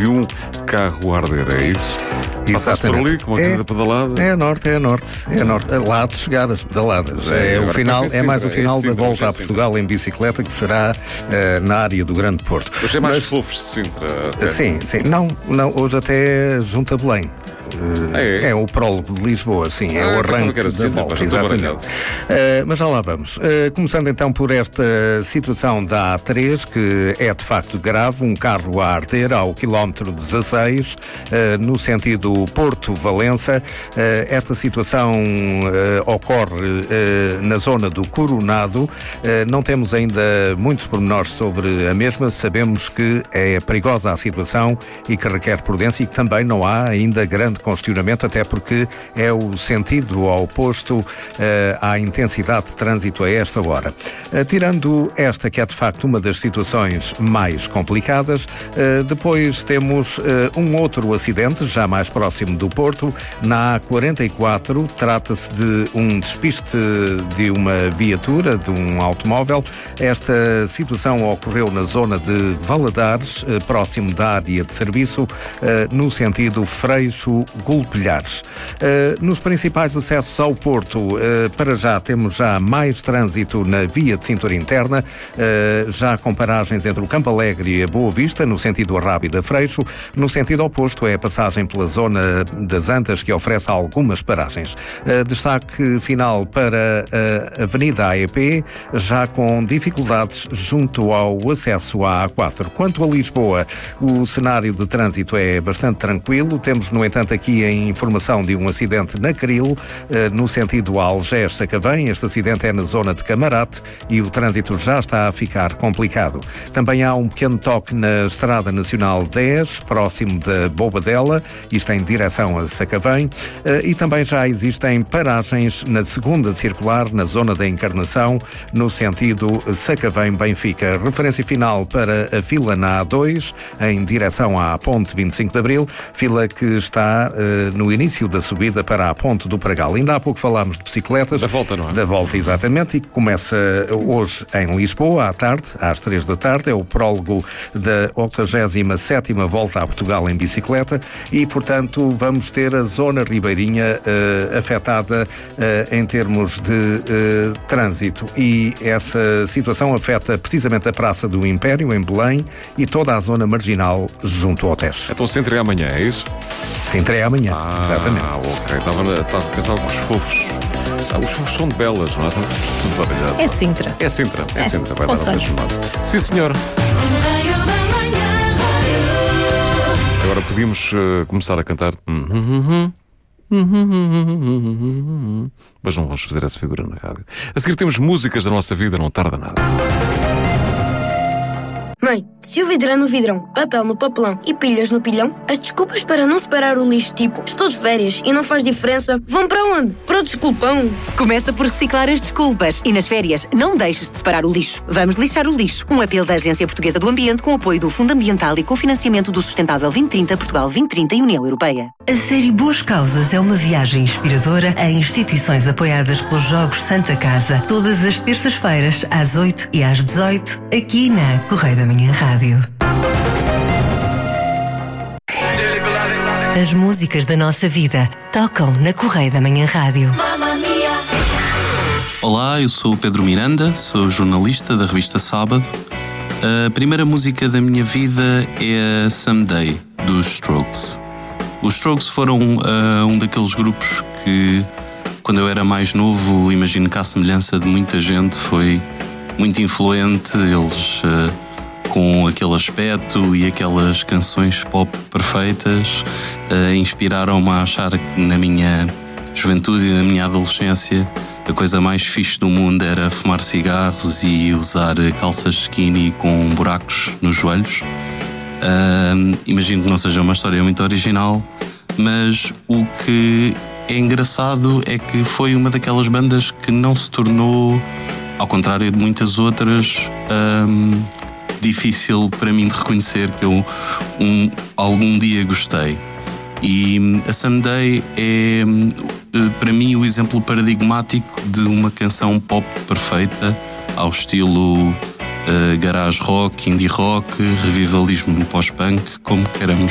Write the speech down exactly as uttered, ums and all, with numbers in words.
de um carro a arder, é isso? Passaste por ali com uma é, corrida pedalada? É a norte, é a norte, é a norte. Lá de chegar as pedaladas. É, é, o final, é, é mais o é final Sintra, da volta é a Portugal em bicicleta, que será uh, na área do Grande Porto. Hoje é mais Mas, fofos de Sintra. Até. Sim, sim. Não, não, hoje até junto a Belém. Uh, é, é o prólogo de Lisboa, sim, é ah, o arranque que era da Sintra, volta, exatamente. Uh, mas já lá vamos. Uh, começando então por esta situação da A três, que é de facto grave, um carro a arder ao quilómetro dezasseis, uh, no sentido Porto-Valença. Uh, esta situação uh, ocorre uh, na zona do Coronado. Uh, não temos ainda muitos pormenores sobre a mesma, sabemos que é perigosa a situação e que requer prudência e que também não há ainda grande congestionamento, até porque é o sentido oposto uh, à intensidade de trânsito a esta hora. Uh, tirando esta, que é de facto uma das situações mais complicadas, uh, depois temos uh, um outro acidente, já mais próximo do Porto, na A quarenta e quatro. Trata-se de um despiste de uma viatura, de um automóvel. Esta situação ocorreu na zona de Valadares, uh, próximo da área de serviço, uh, no sentido Freixo Golpilhares. Uh, nos principais acessos ao Porto, uh, para já temos já mais trânsito na via de cintura interna, uh, já com paragens entre o Campo Alegre e a Boa Vista, no sentido Arrábida-Freixo. No sentido oposto é a passagem pela zona das Antas, que oferece algumas paragens. Uh, destaque final para a Avenida A E P, já com dificuldades junto ao acesso à A quatro. Quanto a Lisboa, o cenário de trânsito é bastante tranquilo. Temos, no entanto, aqui a informação de um acidente na Cril, no sentido Algés-Sacavém. Este acidente é na zona de Camarate e o trânsito já está a ficar complicado. Também há um pequeno toque na Estrada Nacional dez, próximo da Bobadela, isto em direção a Sacavém, e também já existem paragens na segunda circular, na zona da Encarnação, no sentido Sacavém-Benfica. Referência final para a fila na A dois, em direção à Ponte vinte e cinco de Abril, fila que está uh, no início da subida para a Ponte do Pragal. Ainda há pouco falámos de bicicletas. Da volta, não é? Da volta, exatamente, e que começa hoje em Lisboa, à tarde, às três da tarde. É o prólogo da oitagésima sétima Volta a Portugal em bicicleta e, portanto, vamos ter a zona ribeirinha uh, afetada uh, em termos de uh, trânsito. E essa situação afeta precisamente a Praça do Império, em Belém, e toda a zona marginal junto ao Tejo. Então Sintra é amanhã, é isso? Sintra é amanhã, ah, exatamente. Ah, ok. Estava, estava a pensar que os fofos... Ah, os fofos são de belas, não é? Estão tudo baralhado. É Sintra. É Sintra, é, é Sintra. Vai dar a Sim, senhor. Agora podíamos uh, começar a cantar... Mas não vamos fazer essa figura na rádio. A seguir temos músicas da nossa vida, não tarda nada. Mãe, se o vidro é no vidrão, papel no papelão e pilhas no pilhão, as desculpas para não separar o lixo, tipo estou de férias e não faz diferença, vão para onde? Para o desculpão. Começa por reciclar as desculpas e nas férias não deixes de separar o lixo. Vamos lixar o lixo. Um apelo da Agência Portuguesa do Ambiente com apoio do Fundo Ambiental e com financiamento do Sustentável vinte trinta, Portugal vinte trinta e União Europeia. A série Boas Causas é uma viagem inspiradora a instituições apoiadas pelos Jogos Santa Casa, todas as terças-feiras às oito e às dezoito, aqui na Correio da Manhã Rádio. As músicas da nossa vida tocam na Correio da Manhã Rádio. Olá, eu sou o Pedro Miranda, sou jornalista da revista Sábado. A primeira música da minha vida é a Someday, dos Strokes. Os Strokes foram uh, um daqueles grupos que, quando eu era mais novo, imagino que à semelhança de muita gente, foi muito influente. Eles... Uh, com aquele aspecto e aquelas canções pop perfeitas, uh, inspiraram-me a achar que na minha juventude e na minha adolescência a coisa mais fixe do mundo era fumar cigarros e usar calças skinny com buracos nos joelhos. Uh, imagino que não seja uma história muito original, mas o que é engraçado é que foi uma daquelas bandas que não se tornou, ao contrário de muitas outras, um, difícil para mim de reconhecer que eu um, algum dia gostei. E a Someday é, para mim, o exemplo paradigmático de uma canção pop perfeita, ao estilo uh, garage rock, indie rock, revivalismo pós-punk, como queiramos